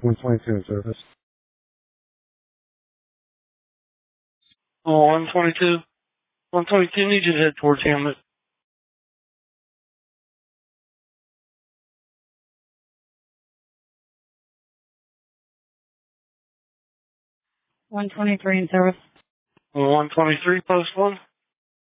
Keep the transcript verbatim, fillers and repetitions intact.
one twenty-two in service. Oh, one twenty-two. one twenty-two, need you to head towards Hamlet. one twenty-three in service. one twenty-three, post one.